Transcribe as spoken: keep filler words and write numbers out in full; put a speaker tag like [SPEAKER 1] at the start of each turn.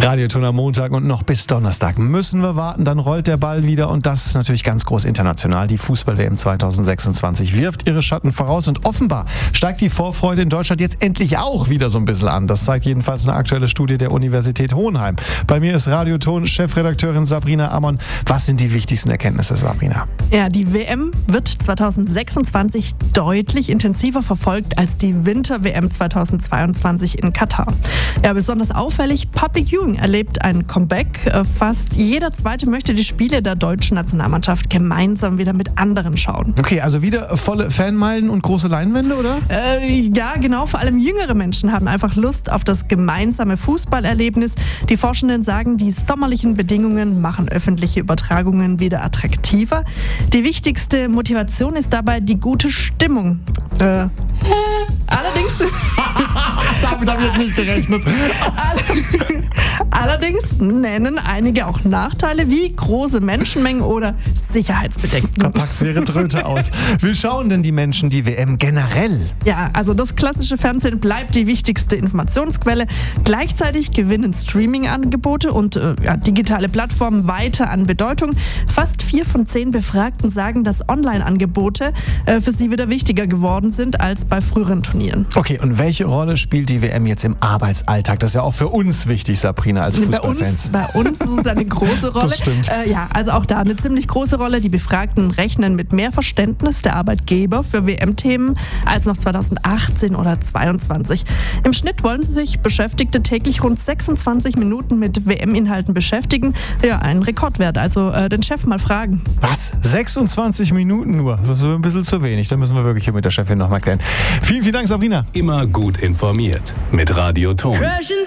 [SPEAKER 1] Radioton am Montag und noch bis Donnerstag müssen wir warten, dann rollt der Ball wieder und das ist natürlich ganz groß international. Die Fußball-W M zwanzig sechsundzwanzig wirft ihre Schatten voraus und offenbar steigt die Vorfreude in Deutschland jetzt endlich auch wieder so ein bisschen an. Das zeigt jedenfalls eine aktuelle Studie der Universität Hohenheim. Bei mir ist Radioton-Chefredakteurin Sabrina Ammon. Was sind die wichtigsten Erkenntnisse, Sabrina?
[SPEAKER 2] Ja, die W M wird zwanzig sechsundzwanzig deutlich intensiver verfolgt als die Winter-W M zweitausendzweiundzwanzig in Katar. Ja, besonders auffällig, Public Viewing erlebt ein Comeback. Fast jeder Zweite möchte die Spiele der deutschen Nationalmannschaft gemeinsam wieder mit anderen schauen.
[SPEAKER 1] Okay, also wieder volle Fanmeilen und große Leinwände, oder?
[SPEAKER 2] Äh, ja, genau. Vor allem jüngere Menschen haben einfach Lust auf das gemeinsame Fußballerlebnis. Die Forschenden sagen, die sommerlichen Bedingungen machen öffentliche Übertragungen wieder attraktiver. Die wichtigste Motivation ist dabei die gute Stimmung. Äh, allerdings...
[SPEAKER 1] Damit habe ich jetzt nicht gerechnet.
[SPEAKER 2] Allerdings nennen einige auch Nachteile wie große Menschenmengen oder Sicherheitsbedenken.
[SPEAKER 1] Da packt sie ihre Tröte aus. Wie schauen denn die Menschen die W M generell?
[SPEAKER 2] Ja, also das klassische Fernsehen bleibt die wichtigste Informationsquelle. Gleichzeitig gewinnen Streaming-Angebote und äh, ja, digitale Plattformen weiter an Bedeutung. Fast vier von zehn Befragten sagen, dass Online-Angebote äh, für sie wieder wichtiger geworden sind als bei früheren Turnieren.
[SPEAKER 1] Okay, und welche Rolle spielt die W M jetzt im Arbeitsalltag? Das ist ja auch für uns wichtig, Sabrina, als Fußballfans.
[SPEAKER 2] Bei uns, bei uns ist es eine große Rolle.
[SPEAKER 1] Das stimmt.
[SPEAKER 2] Äh, ja, also auch da eine ziemlich große Rolle. Die Befragten rechnen mit mehr Verständnis der Arbeitgeber für W M-Themen als noch zweitausendachtzehn oder zweiundzwanzig. Im Schnitt wollen sich Beschäftigte täglich rund sechsundzwanzig Minuten mit W M-Inhalten beschäftigen. Ja, ein Rekordwert. Also äh, den Chef mal fragen.
[SPEAKER 1] Was? sechsundzwanzig Minuten nur? Das ist ein bisschen zu wenig. Da müssen wir wirklich hier mit der Chefin nochmal klären. Vielen, vielen Dank, Sabrina.
[SPEAKER 3] Immer gut informiert mit Radioton.